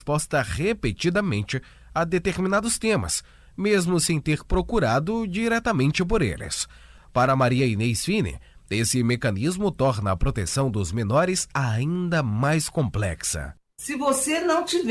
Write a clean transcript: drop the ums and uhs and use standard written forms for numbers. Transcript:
resposta repetidamente a determinados temas, mesmo sem ter procurado diretamente por eles. Para Maria Inês Fine, esse mecanismo torna a proteção dos menores ainda mais complexa. Se você não tiver